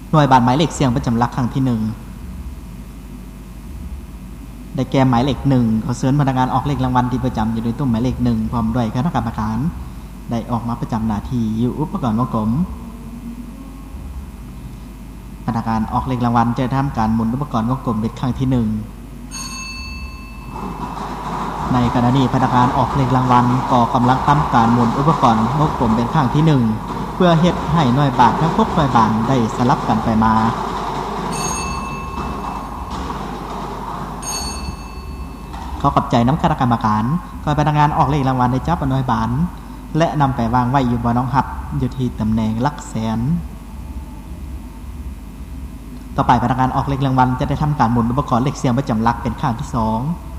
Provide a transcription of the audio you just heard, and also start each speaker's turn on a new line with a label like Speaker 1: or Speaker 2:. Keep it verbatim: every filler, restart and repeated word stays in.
Speaker 1: หน่วยบาทหมายเลขเสียงประจำหลักครั้งที่หนึ่งได้แก่หมายเลขหนึ่งขอเชิญพนักงานออกเลขรางวัลที่ประจำอยู่ในตู้หมายเลขหนึ่งพร้อมด้วยคณะกรรมการได้ออกมาประจำหน้าที่อยู่อุปกรณ์วงกลมพนักงานออกเลขรางวัลจะทำการหมุนอุปกรณ์วงกลมเป็นครั้งที่หนึ่งในขณะนี้พนักงานออกเลขรางวัลก็กำลังทำการหมุนอุปกรณ์วงกลมเป็นครั้งที่หนึ่งเพื่อเฮ็ดให้หน่วยบาททั้งพวกหน่วยบาทได้สลับกันไปมาขอขอบใจน้ำคณะกรรมการก็พนักงานออกเลขรางวัลได้จับหน่วยบาทและนำไปวางไว้อยู่บนน้องหับอยู่ที่ตำแหน่งหลักแสนต่อไปพนักงานออกเลขรางวัลจะได้ทำการหมุนอุปกรณ์เลขเสียงประจำหลักเป็นครั้งที่สอง